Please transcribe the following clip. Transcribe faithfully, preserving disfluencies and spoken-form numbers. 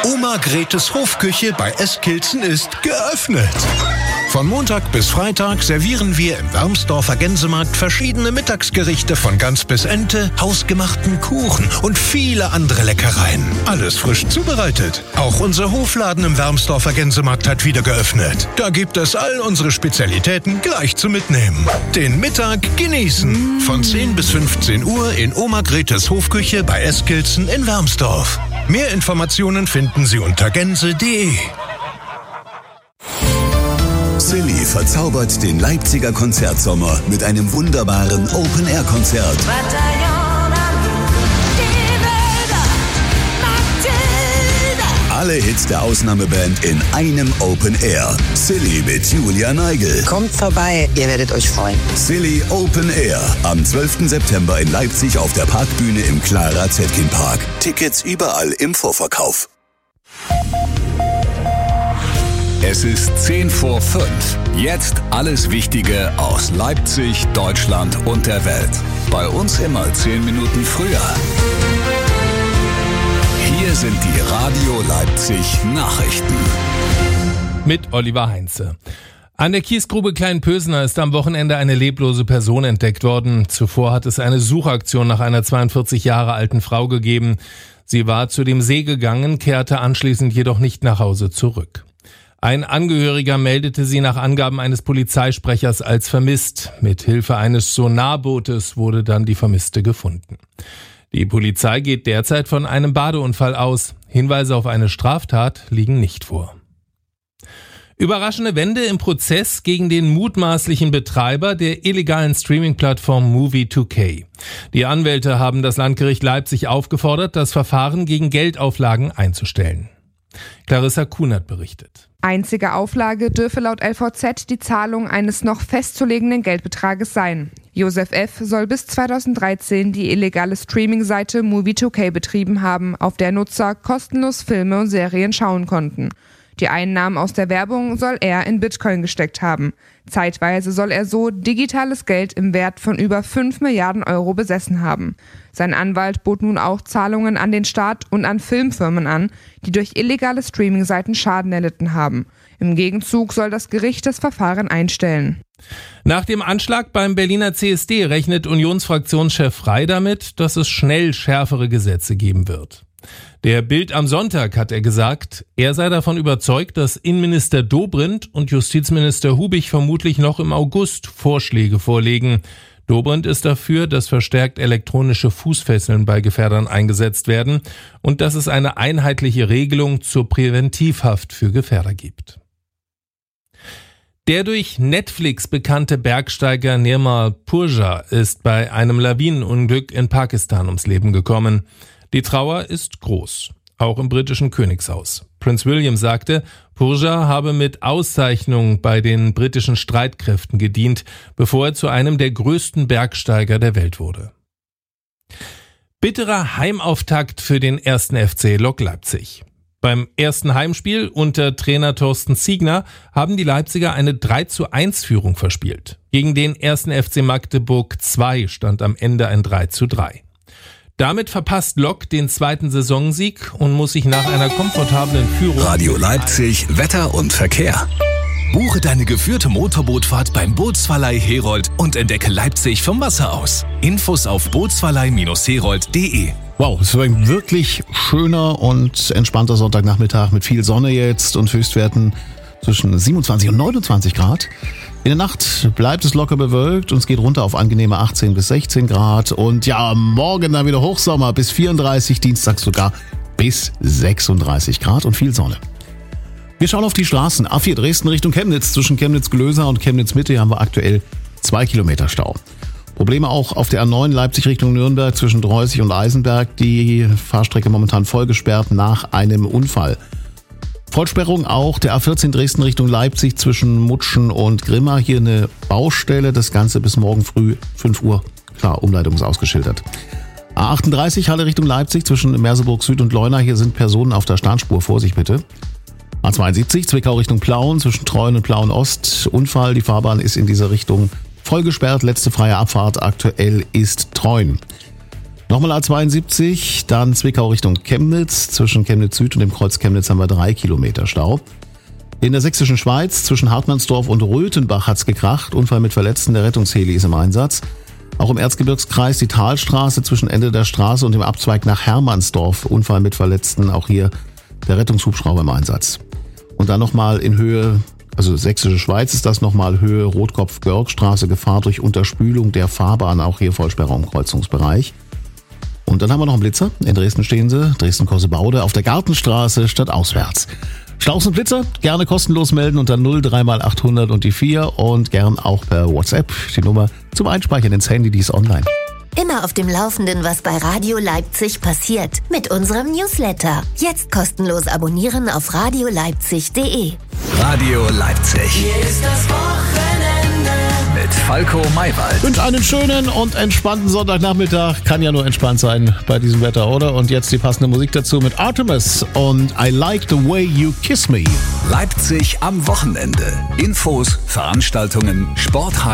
Oma Gretes Hofküche bei Eskilzen ist geöffnet. Von Montag bis Freitag servieren wir im Wermsdorfer Gänsemarkt verschiedene Mittagsgerichte von Gans bis Ente, hausgemachten Kuchen und viele andere Leckereien. Alles frisch zubereitet. Auch unser Hofladen im Wermsdorfer Gänsemarkt hat wieder geöffnet. Da gibt es all unsere Spezialitäten gleich zum Mitnehmen. Den Mittag genießen. Von zehn bis fünfzehn Uhr in Oma Gretes Hofküche bei Eskilzen in Wermsdorf. Mehr Informationen finden Sie unter gänse punkt de. Silly verzaubert den Leipziger Konzertsommer mit einem wunderbaren Open-Air-Konzert. Alle Hits der Ausnahmeband in einem Open Air. Silly mit Julia Neigel. Kommt vorbei, ihr werdet euch freuen. Silly Open Air. Am zwölften September in Leipzig auf der Parkbühne im Clara Zetkin Park. Tickets überall im Vorverkauf. Es ist zehn vor fünf. Jetzt alles Wichtige aus Leipzig, Deutschland und der Welt. Bei uns immer zehn Minuten früher. Hier sind die Radio Leipzig Nachrichten. Mit Oliver Heinze. An der Kiesgrube Kleinpösener ist am Wochenende eine leblose Person entdeckt worden. Zuvor hat es eine Suchaktion nach einer zweiundvierzig Jahre alten Frau gegeben. Sie war zu dem See gegangen, kehrte anschließend jedoch nicht nach Hause zurück. Ein Angehöriger meldete sie nach Angaben eines Polizeisprechers als vermisst. Mit Hilfe eines Sonarbootes wurde dann die Vermisste gefunden. Die Polizei geht derzeit von einem Badeunfall aus. Hinweise auf eine Straftat liegen nicht vor. Überraschende Wende im Prozess gegen den mutmaßlichen Betreiber der illegalen Streaming-Plattform Movie two K. Die Anwälte haben das Landgericht Leipzig aufgefordert, das Verfahren gegen Geldauflagen einzustellen. Clarissa Kunert berichtet. Einzige Auflage dürfe laut L V Z die Zahlung eines noch festzulegenden Geldbetrages sein. Josef F. soll bis zweitausenddreizehn die illegale Streaming-Seite Movie two K betrieben haben, auf der Nutzer kostenlos Filme und Serien schauen konnten. Die Einnahmen aus der Werbung soll er in Bitcoin gesteckt haben. Zeitweise soll er so digitales Geld im Wert von über fünf Milliarden Euro besessen haben. Sein Anwalt bot nun auch Zahlungen an den Staat und an Filmfirmen an, die durch illegale Streaming-Seiten Schaden erlitten haben. Im Gegenzug soll das Gericht das Verfahren einstellen. Nach dem Anschlag beim Berliner C S D rechnet Unionsfraktionschef Frey damit, dass es schnell schärfere Gesetze geben wird. Der Bild am Sonntag hat er gesagt, er sei davon überzeugt, dass Innenminister Dobrindt und Justizminister Hubig vermutlich noch im August Vorschläge vorlegen. Dobrindt ist dafür, dass verstärkt elektronische Fußfesseln bei Gefährdern eingesetzt werden und dass es eine einheitliche Regelung zur Präventivhaft für Gefährder gibt. Der durch Netflix bekannte Bergsteiger Nirmal Purja ist bei einem Lawinenunglück in Pakistan ums Leben gekommen. Die Trauer ist groß, auch im britischen Königshaus. Prinz William sagte, Purja habe mit Auszeichnung bei den britischen Streitkräften gedient, bevor er zu einem der größten Bergsteiger der Welt wurde. Bitterer Heimauftakt für den ersten F C Lok Leipzig. Beim ersten Heimspiel unter Trainer Thorsten Ziegner haben die Leipziger eine drei zu eins Führung verspielt. Gegen den ersten F C Magdeburg zwei stand am Ende ein drei zu drei. Damit verpasst Lok den zweiten Saisonsieg und muss sich nach einer komfortablen Führung... Radio Leipzig, Wetter und Verkehr. Buche deine geführte Motorbootfahrt beim Bootsverleih Herold und entdecke Leipzig vom Wasser aus. Infos auf bootsverleih Herold punkt de. Wow, es war ein wirklich schöner und entspannter Sonntagnachmittag mit viel Sonne jetzt und Höchstwerten zwischen siebenundzwanzig und neunundzwanzig Grad. In der Nacht bleibt es locker bewölkt und es geht runter auf angenehme achtzehn bis sechzehn Grad. Und ja, morgen dann wieder Hochsommer bis vierunddreißig, Dienstag sogar bis sechsunddreißig Grad und viel Sonne. Wir schauen auf die Straßen. A vier Dresden Richtung Chemnitz. Zwischen Chemnitz-Glöser und Chemnitz-Mitte haben wir aktuell zwei Kilometer Stau. Probleme auch auf der A neun Leipzig Richtung Nürnberg zwischen Dreußig und Eisenberg. Die Fahrstrecke momentan voll gesperrt nach einem Unfall. Vollsperrung auch der A vierzehn Dresden Richtung Leipzig zwischen Mutschen und Grimma. Hier eine Baustelle, das Ganze bis morgen früh fünf Uhr. Klar, Umleitung ist ausgeschildert. A achtunddreißig Halle Richtung Leipzig zwischen Merseburg Süd und Leuna. Hier sind Personen auf der Startspur. Vorsicht bitte. A zweiundsiebzig Zwickau Richtung Plauen zwischen Treuen und Plauen Ost. Unfall, die Fahrbahn ist in dieser Richtung voll gesperrt. Letzte freie Abfahrt aktuell ist Treuen. Nochmal A zweiundsiebzig, dann Zwickau Richtung Chemnitz. Zwischen Chemnitz Süd und dem Kreuz Chemnitz haben wir drei Kilometer Stau. In der sächsischen Schweiz zwischen Hartmannsdorf und Röthenbach hat's gekracht. Unfall mit Verletzten, der Rettungsheli ist im Einsatz. Auch im Erzgebirgskreis die Talstraße zwischen Ende der Straße und dem Abzweig nach Hermannsdorf. Unfall mit Verletzten, auch hier der Rettungshubschrauber im Einsatz. Und dann nochmal in Höhe, also sächsische Schweiz ist das nochmal Höhe Rotkopf-Görgstraße, Gefahr durch Unterspülung der Fahrbahn, auch hier Vollsperrung im Kreuzungsbereich. Und dann haben wir noch einen Blitzer. In Dresden stehen sie, Dresden-Korsebaude, auf der Gartenstraße statt auswärts. Staus und Blitzer, gerne kostenlos melden unter null drei mal achthundert und die vier und gern auch per WhatsApp. Die Nummer zum Einspeichern ins Handy, die ist online. Immer auf dem Laufenden, was bei Radio Leipzig passiert. Mit unserem Newsletter. Jetzt kostenlos abonnieren auf radio leipzig punkt de. Radio Leipzig. Hier ist das Wochenende. Mit Falco Maywald. Und einen schönen und entspannten Sonntagnachmittag. Kann ja nur entspannt sein bei diesem Wetter, oder? Und jetzt die passende Musik dazu mit Artemis und I Like the Way You Kiss Me. Leipzig am Wochenende. Infos, Veranstaltungen, Sport.